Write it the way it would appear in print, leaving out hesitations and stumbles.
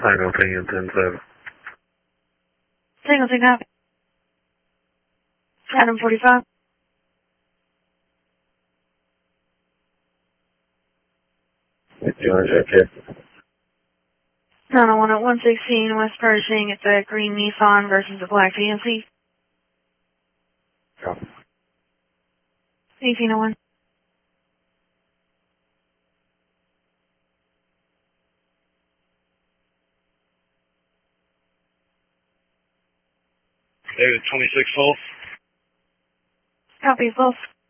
Final thing in 10-7. Single thing up. Adam 45. Okay. 901 at 116 West Pershing. It's a green Nissan versus a black GMC. Copy. 1801. David 26 Pulse. Copy, Pulse.